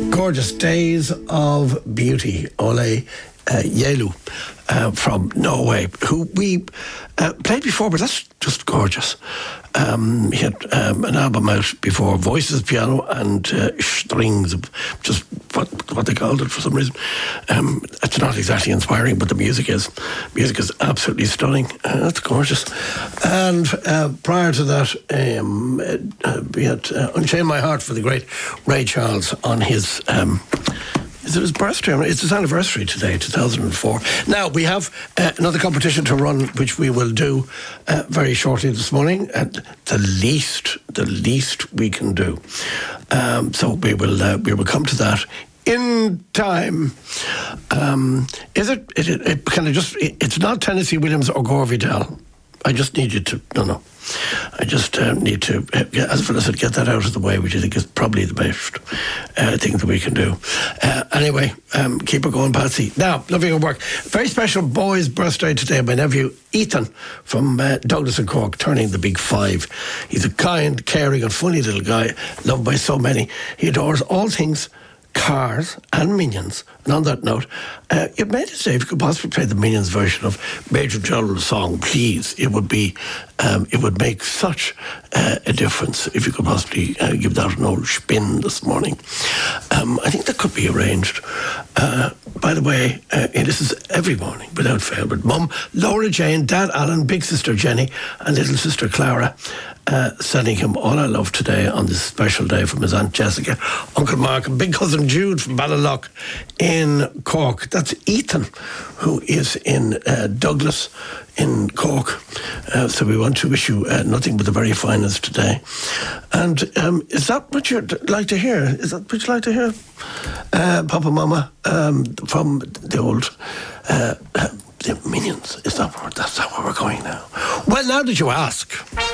Gorgeous Days of Beauty, Ole Yelu from Norway, who we played before, but that's just gorgeous. He had an album out before, Voices, Piano and Strings, just what they called it for some reason. It's not exactly inspiring, but the music is. Music is absolutely stunning. That's gorgeous. And prior to that, we had Unchain My Heart for the great Ray Charles on his... is it his birthday? It's his anniversary today, 2004. Now, we have another competition to run, which we will do very shortly this morning. The least we can do. So we will come to that in time. Is it kind of just... It's not Tennessee Williams or Gore Vidal. I just need you to... No. I just need to, as Phyllis said, get that out of the way, which I think is probably the best thing that we can do. Anyway, keep it going, Patsy. Now, loving your work. Very special boy's birthday today. My nephew, Ethan, from Douglas and Cork, turning the big 5. He's a kind, caring and funny little guy, loved by so many. He adores all things Cars and Minions. And on that note, it made it say if you could possibly play the Minions version of Major General's song, please. It would be, it would make such a difference if you could possibly give that an old spin this morning. I think that could be arranged. By the way, this is every morning without fail. But Mum, Laura Jane, Dad Alan, Big Sister Jenny, and Little Sister Clara. Sending him all our love today on this special day from his Aunt Jessica, Uncle Mark, and Big Cousin Jude from Ballinlough in Cork. That's Ethan, who is in Douglas in Cork. So we want to wish you nothing but the very finest today. And is that what you'd like to hear? Is that what you'd like to hear? Papa Mama, from the old... the Minions. That's not where we're going now. Well, now that you ask...